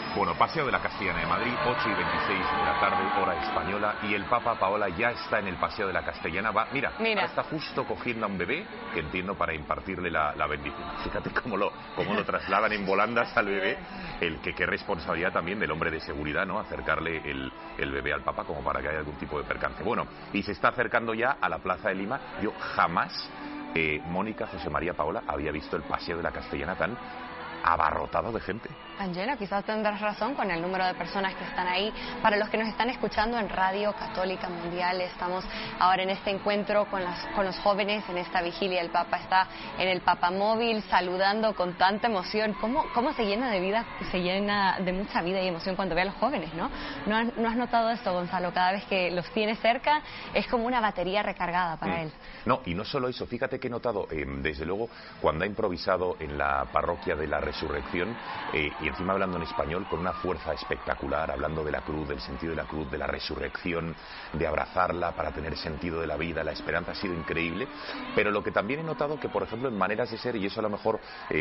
Bueno, Paseo de la Castellana de Madrid, 8:26 de la tarde, hora española, y el Papa, Paola, ya está en el Paseo de la Castellana. Mira. Ahora está justo cogiendo a un bebé, que entiendo para impartirle la bendición. Fíjate cómo lo trasladan en volandas al bebé, qué responsabilidad también del hombre de seguridad, ¿no? Acercarle el bebé al Papa como para que haya algún tipo de percance. Bueno, y se está acercando ya a la Plaza de Lima. Yo jamás, Mónica, José María, Paola, había visto el Paseo de la Castellana tan abarrotado de gente. Tan lleno, quizás tendrás razón con el número de personas que están ahí. Para los que nos están escuchando en Radio Católica Mundial, estamos ahora en este encuentro con los jóvenes, en esta vigilia. El Papa está en el Papamóvil saludando con tanta emoción. ¿Cómo se llena de vida, se llena de mucha vida y emoción cuando ve a los jóvenes, ¿no? ¿No has notado esto, Gonzalo? Cada vez que los tiene cerca es como una batería recargada para él. No, y no solo eso, fíjate que he notado, desde luego, cuando ha improvisado en la parroquia de la Resurrección, y encima hablando en español con una fuerza espectacular, hablando de la cruz, del sentido de la cruz, de la resurrección, de abrazarla para tener sentido de la vida, la esperanza, ha sido increíble. Pero lo que también he notado que, por ejemplo, en maneras de ser, y eso a lo mejor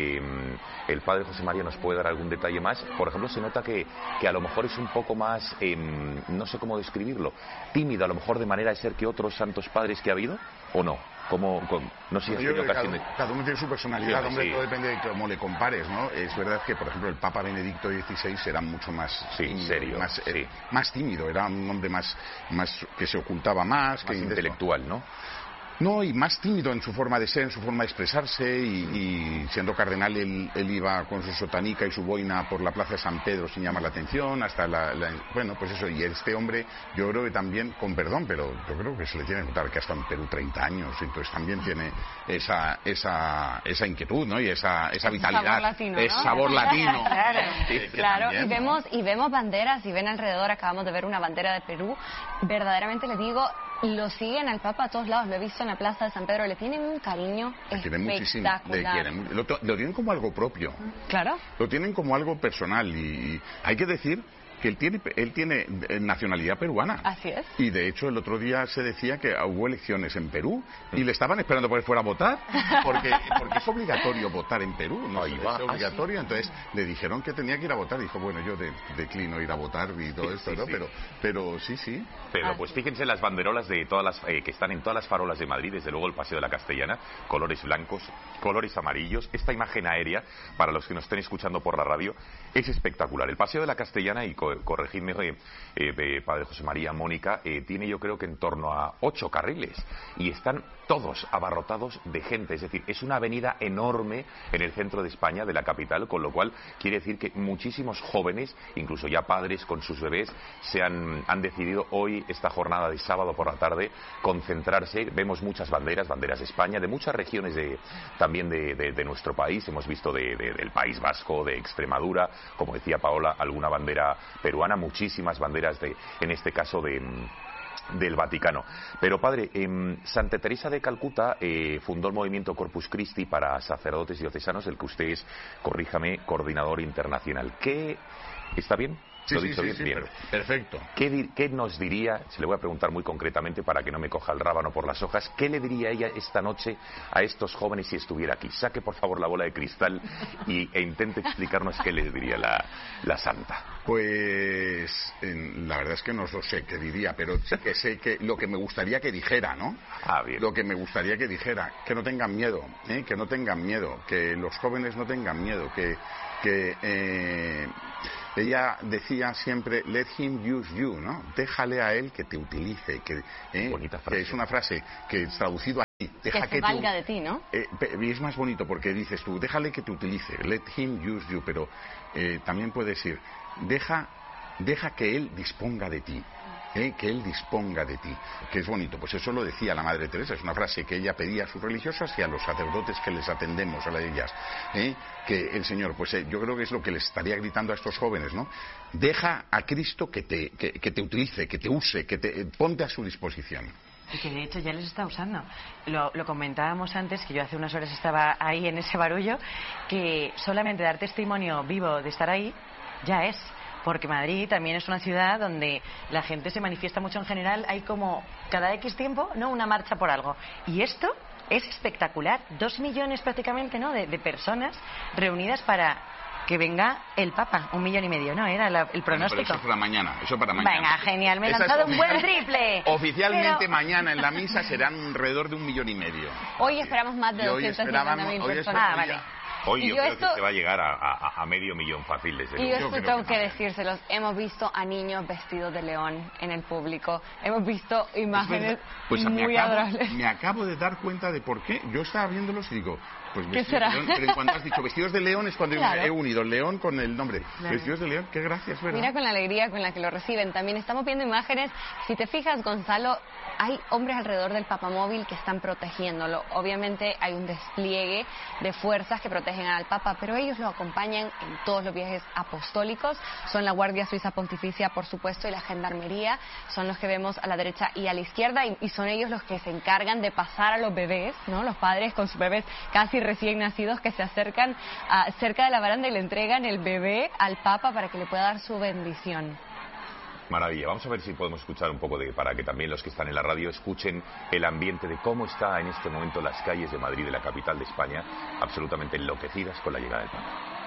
el padre José María nos puede dar algún detalle más, por ejemplo, se nota que a lo mejor es un poco más, no sé cómo describirlo, tímido a lo mejor de manera de ser que otros santos padres que ha habido, ¿o no? No sé si yo creo que cada uno tiene su personalidad, hombre, sí. Todo depende de cómo le compares, ¿no? Es verdad que, por ejemplo, el Papa Benedicto XVI era mucho más serio, más tímido, era un hombre más que se ocultaba más que intelectual, ¿no? No, y más tímido en su forma de ser, en su forma de expresarse, y siendo cardenal él iba con su sotanica y su boina por la plaza de San Pedro sin llamar la atención, hasta bueno, pues eso, y este hombre, yo creo que también, con perdón, pero yo creo que se le tiene que notar que ha estado en Perú 30 años, entonces también tiene esa inquietud, ¿no? Y esa vitalidad, sabor latino, ¿no? es sabor latino. Claro, y vemos banderas, y ven alrededor, acabamos de ver una bandera de Perú, verdaderamente les digo, lo siguen al Papa a todos lados, lo he visto en la Plaza de San Pedro, le tienen un cariño espectacular. Lo tienen como algo propio. Claro. Lo tienen como algo personal, y hay que decir que él tiene nacionalidad peruana. Así es. Y de hecho el otro día se decía que hubo elecciones en Perú y le estaban esperando para que fuera a votar, porque es obligatorio votar en Perú, ¿no? Es obligatorio, entonces le dijeron que tenía que ir a votar, dijo, bueno, yo declino ir a votar y todo esto, ¿no? Pero sí. Pero pues fíjense las banderolas de todas las que están en todas las farolas de Madrid, desde luego el Paseo de la Castellana, colores blancos, colores amarillos. Esta imagen aérea, para los que nos estén escuchando por la radio, es espectacular. El Paseo de la Castellana, y corregidme, padre José María, Mónica, tiene yo creo que en torno a 8 carriles y están todos abarrotados de gente, es decir, es una avenida enorme en el centro de España, de la capital, con lo cual quiere decir que muchísimos jóvenes, incluso ya padres con sus bebés, han decidido hoy, esta jornada de sábado por la tarde, concentrarse. Vemos muchas banderas de España, de muchas regiones también de nuestro país, hemos visto del País Vasco, de Extremadura, como decía Paola, alguna bandera peruana, muchísimas banderas en este caso del Vaticano. Pero padre, Santa Teresa de Calcuta fundó el movimiento Corpus Christi para sacerdotes diocesanos, del que usted es, corríjame, coordinador internacional. ¿Qué está bien? Sí, ¿Lo he dicho bien? Bien. Perfecto. ¿Qué nos diría, se le voy a preguntar muy concretamente para que no me coja el rábano por las hojas, qué le diría ella esta noche a estos jóvenes si estuviera aquí? Saque por favor la bola de cristal e intente explicarnos qué les diría la santa. Pues la verdad es que no lo sé qué diría, pero sí que sé que lo que me gustaría que dijera, ¿no? Bien. Lo que me gustaría que dijera, que no tengan miedo, que no tengan miedo, que los jóvenes no tengan miedo, que ella decía siempre, let him use you, ¿no? Déjale a él que te utilice, bonita frase. Que es una frase que traducido aquí, deja que se valga de ti, ¿no? Y es más bonito porque dices tú, déjale que te utilice, let him use you, pero también puedes decir, deja que él disponga de ti. Que él disponga de ti, que es bonito. Pues eso lo decía la Madre Teresa, es una frase que ella pedía a sus religiosas y a los sacerdotes que les atendemos a ellas, que el Señor, pues yo creo que es lo que les estaría gritando a estos jóvenes, ¿no? Deja a Cristo que te utilice, que te use, ponte a su disposición. Y que de hecho ya les está usando. Lo comentábamos antes, que yo hace unas horas estaba ahí en ese barullo, que solamente dar testimonio vivo de estar ahí ya es. Porque Madrid también es una ciudad donde la gente se manifiesta mucho en general, hay como cada X tiempo, ¿no?, una marcha por algo. Y esto es espectacular, 2 millones prácticamente, ¿no?, de personas reunidas para que venga el Papa, 1,5 millones, ¿no? Era el Bueno, pronóstico. pero eso para mañana, eso para mañana. Venga, genial, me he Esa es lanzado un buen oficial- triple. Oficialmente Pero- mañana en la misa serán alrededor de 1,5 millones. Hoy esperamos más de Y hoy 250.000 hoy personas. Ah, vale. Hoy Y yo yo creo esto- que se va a llegar a 500.000 fácil, desde Y yo luego. esto creo tengo que que también. decírselos, hemos visto a niños vestidos de león en el público, hemos visto imágenes Pues muy adorables. me acabo de dar cuenta de por qué. Yo estaba viéndolos y digo, pues ¿Qué vestidos será? de león. Pero en cuanto has dicho vestidos de león es cuando Claro. he unido león con el nombre. Claro. Vestidos de león, qué gracias, ¿verdad? Mira con la alegría con la que lo reciben. También estamos viendo imágenes. Si te fijas, Gonzalo, hay hombres alrededor del papamóvil que están protegiéndolo. Obviamente hay un despliegue de fuerzas que protegen al Papa, pero ellos lo acompañan en todos los viajes apostólicos. Son la Guardia Suiza Pontificia, por supuesto, y la Gendarmería. Son los que vemos a la derecha y a la izquierda, y son ellos los que se encargan de pasar a los bebés, ¿no? Los padres con sus bebés casi recién nacidos que se acercan cerca de la baranda y le entregan el bebé al Papa para que le pueda dar su bendición. Maravilla. Vamos a ver si podemos escuchar un poco para que también los que están en la radio escuchen el ambiente de cómo está en este momento las calles de Madrid, de la capital de España, absolutamente enloquecidas con la llegada del Papa.